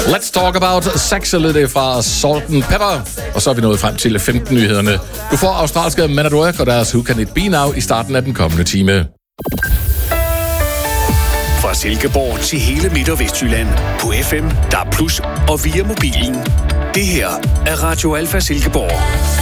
Let's talk about sexuality fra Salt and Pepper. Og så er vi nået frem til 15-nyhederne. Du får australske Men at Work og deres Who Can It Be Now i starten af den kommende time. Fra Silkeborg til hele Midt- og Vestjylland. På FM, DAB+, og via mobilen. Det her er Radio Alfa Silkeborg.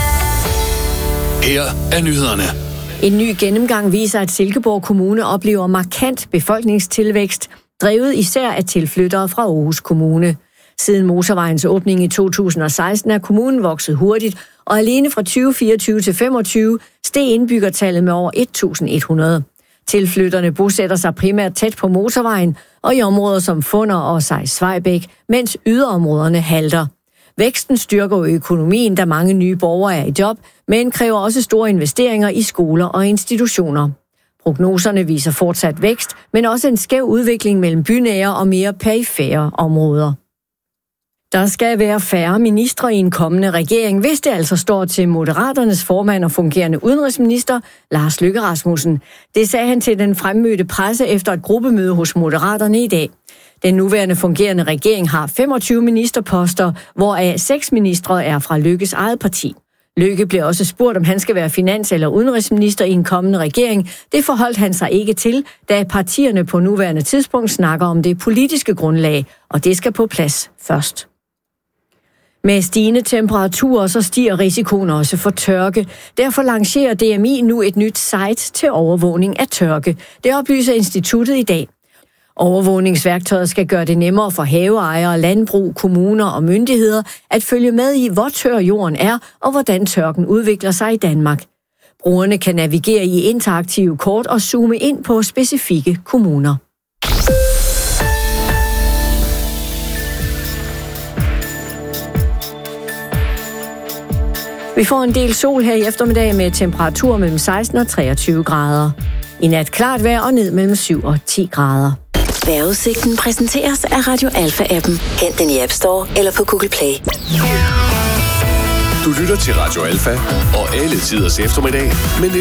Her er nyhederne. En ny gennemgang viser, at Silkeborg Kommune oplever markant befolkningstilvækst, drevet især af tilflyttere fra Aarhus Kommune. Siden motorvejens åbning i 2016 er kommunen vokset hurtigt, og alene fra 2024 til 2025 steg indbyggertallet med over 1.100. Tilflytterne bosætter sig primært tæt på motorvejen og i områder som Funder og Sejs-Svejbæk, mens yderområderne halter. Væksten styrker økonomien, da mange nye borgere er i job, men kræver også store investeringer i skoler og institutioner. Prognoserne viser fortsat vækst, men også en skæv udvikling mellem bynære og mere perifære områder. Der skal være færre ministre i en kommende regering, hvis det altså står til Moderaternes formand og fungerende udenrigsminister, Lars Løkke Rasmussen. Det sagde han til den fremmødte presse efter et gruppemøde hos Moderaterne i dag. Den nuværende fungerende regering har 25 ministerposter, hvoraf 6 ministre er fra Løkkes eget parti. Løkke blev også spurgt, om han skal være finans- eller udenrigsminister i en kommende regering. Det forholdt han sig ikke til, da partierne på nuværende tidspunkt snakker om det politiske grundlag, og det skal på plads først. Med stigende temperaturer, så stiger risikoen også for tørke. Derfor lancerer DMI nu et nyt site til overvågning af tørke. Det oplyser instituttet i dag. Overvågningsværktøjet skal gøre det nemmere for haveejere, landbrug, kommuner og myndigheder at følge med i, hvor tør jorden er og hvordan tørken udvikler sig i Danmark. Brugerne kan navigere i interaktive kort og zoome ind på specifikke kommuner. Vi får en del sol her i eftermiddag med temperaturer mellem 16 og 23 grader. I nat klart vejr og ned mellem 7 og 10 grader. Vejrudsigten præsenteres af Radio Alfa-appen. Hent den i App Store eller på Google Play. Du lytter til Radio Alfa og alle tiders eftermiddag, men